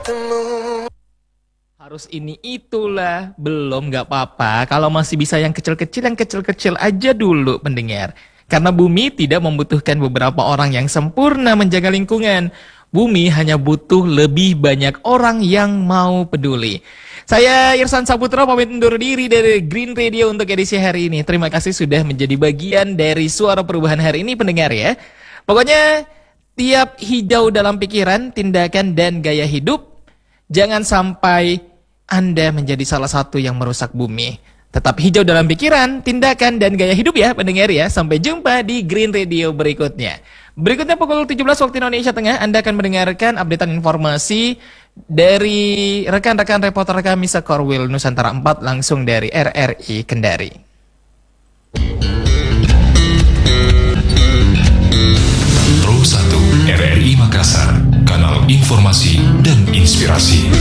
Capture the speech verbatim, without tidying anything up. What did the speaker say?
Harus ini itulah, belum nggak apa-apa. Kalau masih bisa yang kecil-kecil, yang kecil-kecil aja dulu pendengar. Karena bumi tidak membutuhkan beberapa orang yang sempurna menjaga lingkungan. Bumi hanya butuh lebih banyak orang yang mau peduli. Saya Irsan Saputra pamit undur diri dari Green Radio untuk edisi hari ini. Terima kasih sudah menjadi bagian dari Suara Perubahan hari ini pendengar ya. Pokoknya tiap hijau dalam pikiran, tindakan dan gaya hidup, jangan sampai Anda menjadi salah satu yang merusak bumi. Tetap hijau dalam pikiran, tindakan dan gaya hidup ya pendengar ya. Sampai jumpa di Green Radio berikutnya. Berikutnya pukul tujuh belas waktu Indonesia Tengah, Anda akan mendengarkan updatean informasi dari rekan-rekan reporter kami Sekorwil Nusantara empat langsung dari R R I Kendari. Pro satu R R I Makassar, kanal informasi dan inspirasi.